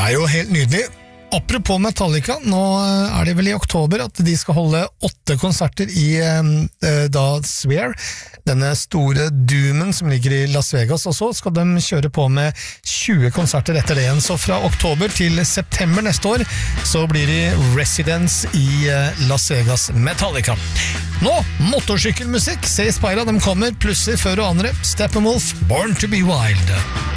jo helt nydelig. Apropos Metallica, nå det vel i oktober at de skal holde 8 konserter i da Sphere, denne store doomen som ligger i Las Vegas, og så skal de kjøre på med 20 konserter etter det igjen. Så fra oktober til september neste år så blir det residence i Las Vegas Metallica. Nå, motorsykkelmusikk, se i speila, de kommer plutselig før og andre. Steppenwolf, Born to be Wild.